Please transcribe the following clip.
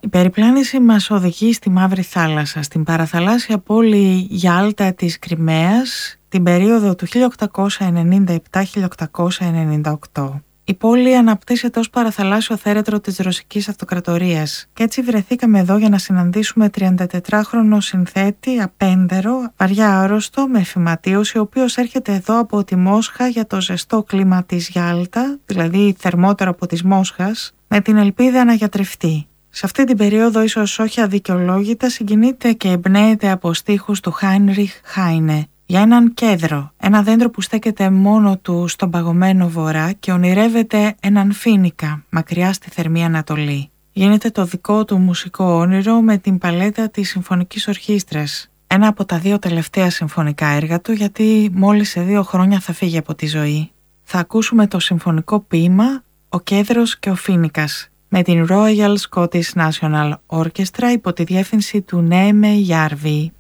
περιπλάνηση μας οδηγεί στη Μαύρη Θάλασσα, στην παραθαλάσσια πόλη Γιάλτα της Κριμαίας, την περίοδο του 1897-1898. Η πόλη αναπτύσσεται ως παραθαλάσσιο θέρετρο της Ρωσικής Αυτοκρατορίας και έτσι βρεθήκαμε εδώ για να συναντήσουμε 34χρονο συνθέτη, απέντερο, βαριά άρρωστο, με φυματίωση, ο οποίος έρχεται εδώ από τη Μόσχα για το ζεστό κλίμα της Γιάλτα, δηλαδή θερμότερο από της Μόσχας, με την ελπίδα να γιατρευτεί. Σε αυτή την περίοδο, ίσως όχι αδικαιολόγητα, συγκινείται και εμπνέεται από στίχους του Χάινριχ Χάινε για έναν κέδρο, ένα δέντρο που στέκεται μόνο του στον παγωμένο βορρά και ονειρεύεται έναν φοίνικα μακριά στη θερμή Ανατολή. Γίνεται το δικό του μουσικό όνειρο με την παλέτα της Συμφωνικής Ορχήστρας, ένα από τα 2 τελευταία συμφωνικά έργα του, γιατί μόλις σε 2 χρόνια θα φύγει από τη ζωή. Θα ακούσουμε το συμφωνικό ποίημα «Ο Κέδρος και ο Φοίνικας» με την Royal Scottish National Orchestra υπό τη διεύθυνση του Νέμε Γιάρβι.